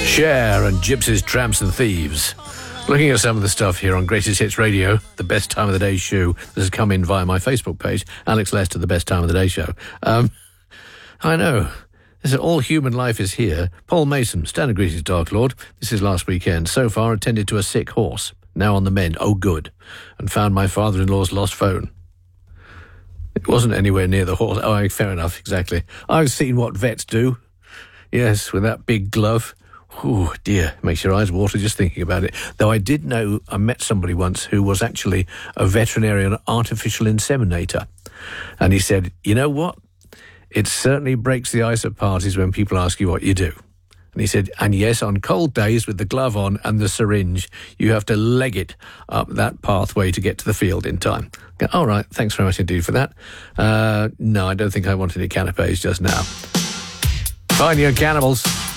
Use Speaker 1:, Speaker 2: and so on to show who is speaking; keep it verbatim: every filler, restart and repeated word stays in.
Speaker 1: Cher and Gypsies, Tramps and Thieves. Looking at some of the stuff here on Greatest Hits Radio, the Best Time of the Day show. This has come in via my Facebook page, Alex Lester, the Best Time of the Day show. Um, I know. This is All Human Life is Here. Paul Mason, standard greetings, Dark Lord. This is last weekend. So far, attended to a sick horse. Now on the mend. Oh, good. And found my father-in-law's lost phone. It wasn't anywhere near the horse. Oh, fair enough, exactly. I've seen what vets do. Yes, with that big glove. Oh, dear, makes your eyes water just thinking about it. Though I did know, I met somebody once who was actually a veterinarian artificial inseminator. And he said, you know what? It certainly breaks the ice at parties when people ask you what you do. And he said, and yes, on cold days with the glove on and the syringe, you have to leg it up that pathway to get to the field in time. All right, thanks very much indeed for that. Uh, no, I don't think I want any canapes just now. Fine, you're cannibals.